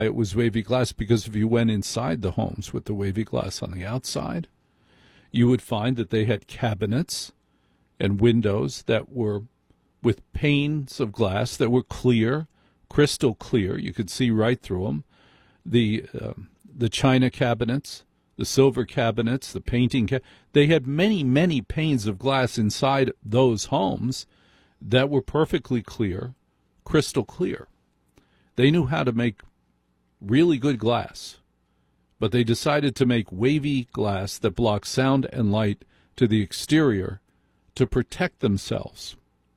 it was wavy glass because if you went inside the homes with the wavy glass on the outside, you would find that they had cabinets and windows that were with panes of glass that were clear, crystal clear. You could see right through them. The china cabinets, the silver cabinets, the painting they had many, many panes of glass inside those homes that were perfectly clear, crystal clear. They knew how to make really good glass, but they decided to make wavy glass that blocked sound and light to the exterior to protect themselves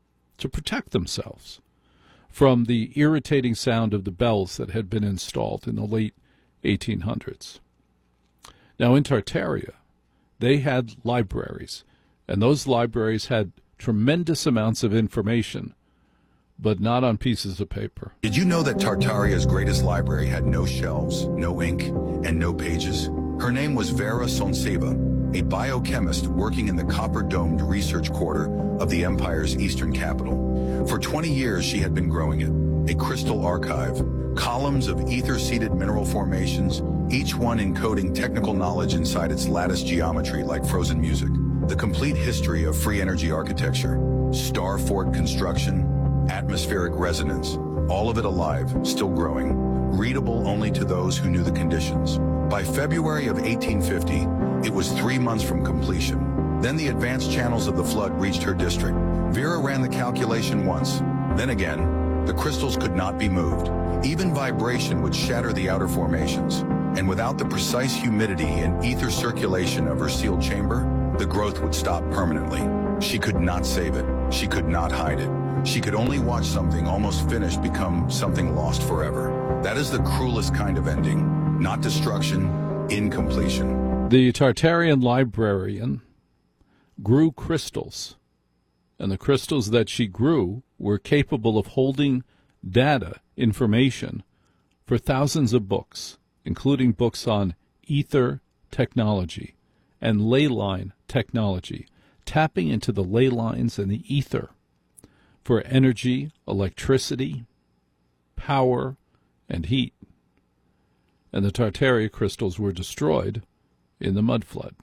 from the irritating sound of the bells that had been installed in the late 1800s. Now, in Tartaria, they had libraries, and those libraries had tremendous amounts of information, but not on pieces of paper. Did you know that Tartaria's greatest library had no shelves, no ink, and no pages? Her name was Vera Sonseva, a biochemist working in the copper-domed research quarter of the empire's eastern capital. For 20 years, she had been growing it, a crystal archive, columns of ether-seeded mineral formations, each one encoding technical knowledge inside its lattice geometry like frozen music. The complete history of free energy architecture, star fort construction, atmospheric resonance, all of it alive, still growing, readable only to those who knew the conditions. By February of 1850, it was 3 months from completion. Then the advanced channels of the flood reached her district. Vera ran the calculation once, then again. The crystals could not be moved. Even vibration would shatter the outer formations. And without the precise humidity and ether circulation of her sealed chamber, the growth would stop permanently. She could not save it. She could not hide it. She could only watch something almost finished become something lost forever. That is the cruelest kind of ending. Not destruction, incompletion. The Tartarian librarian grew crystals, and the crystals that she grew were capable of holding data, information, for thousands of books, including books on ether technology and ley line technology, tapping into the ley lines and the ether for energy, electricity, power, and heat. And the Tartaria crystals were destroyed in the mud flood.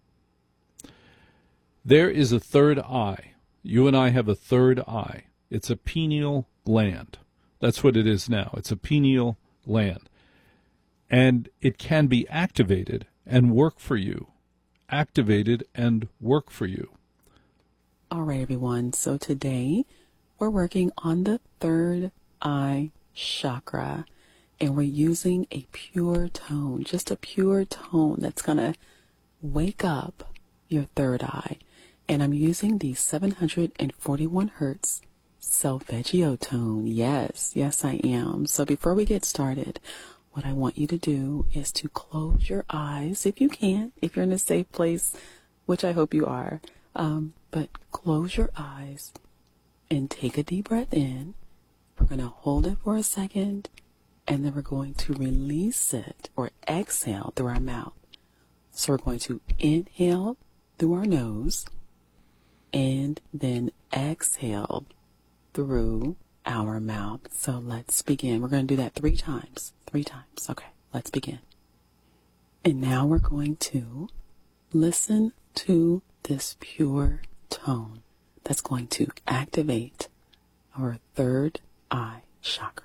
There is a third eye. You and I have a third eye. It's a pineal gland. That's what it is now. It's a pineal gland. And it can be activated and work for you. Activated and work for you. All right, everyone. So today we're working on the third eye chakra, and we're using a pure tone, just a pure tone that's going to wake up your third eye. And I'm using the 741 hertz solfeggio tone. Yes, I am. So before we get started, what I want you to do is to close your eyes if you can, if you're in a safe place, which I hope you are. But close your eyes and take a deep breath in. We're going to hold it for a second, and then we're going to release it or exhale through our mouth. So we're going to inhale through our nose and then exhale through our mouth. So let's begin. We're going to do that 3 times. 3 times. Okay, let's begin. And now we're going to listen to this pure tone that's going to activate our third eye chakra.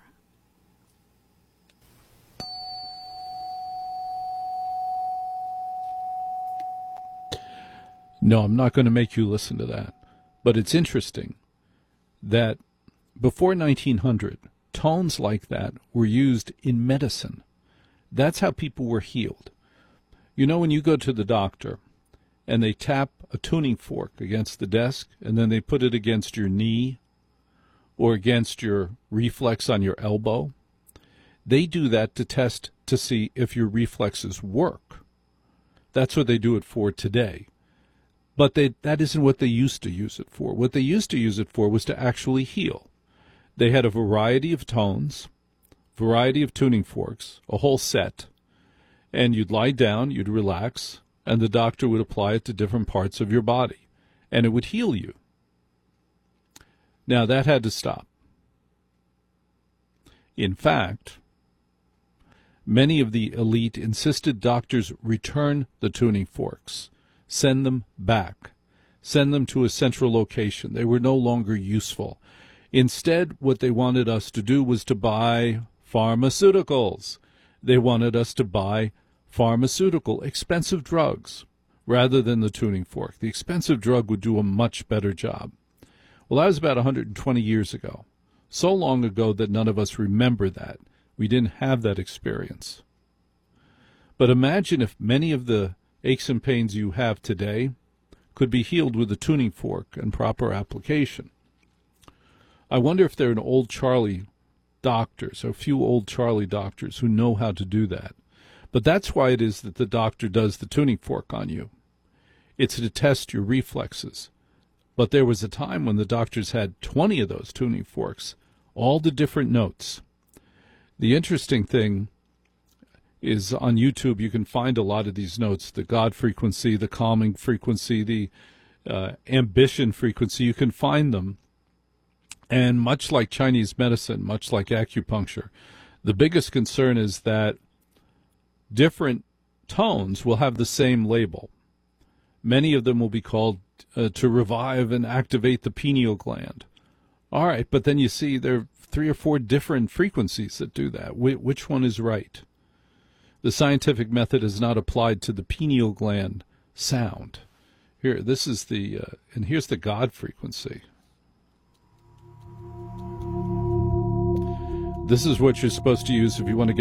No, I'm not going to make you listen to that. But it's interesting that before 1900, tones like that were used in medicine. That's how people were healed. You know, when you go to the doctor and they tap a tuning fork against the desk and then they put it against your knee or against your reflex on your elbow, they do that to test to see if your reflexes work. That's what they do it for today. But that isn't what they used to use it for. What they used to use it for was to actually heal. They had a variety of tones, variety of tuning forks, a whole set, and you'd lie down, you'd relax, and the doctor would apply it to different parts of your body, and it would heal you. Now, that had to stop. In fact, Many of the elite insisted doctors return the tuning forks, send them back, send them to a central location. They were no longer useful. Instead, what they wanted us to do was to buy pharmaceuticals. They wanted us to buy pharmaceutical, expensive drugs, rather than the tuning fork. The expensive drug would do a much better job. Well, that was about 120 years ago. So long ago that none of us remember that. We didn't have that experience. But imagine if many of the aches and pains you have today could be healed with a tuning fork and proper application. I wonder if there are old Charlie doctors, or a few old Charlie doctors who know how to do that. But that's why it is that the doctor does the tuning fork on you. It's to test your reflexes. But there was a time when the doctors had 20 of those tuning forks, all the different notes. The interesting thing is on YouTube you can find a lot of these notes, the God frequency, the calming frequency, the ambition frequency. You can find them. And much like Chinese medicine, much like acupuncture, the biggest concern is that different tones will have the same label. Many of them will be called to revive and activate the pineal gland. All right, but then you see there are 3 or 4 different frequencies that do that. Which one is right? The scientific method is not applied to the pineal gland sound. Here, this is the, and here's the God frequency. This is what you're supposed to use if you want to get